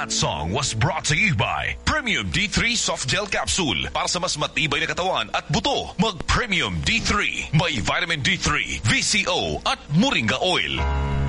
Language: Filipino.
That song was brought to you by Premium D3 Soft Gel Capsule. Para sa mas matibay na katawan at buto, mag Premium D3. May vitamin D3, VCO at Moringa Oil.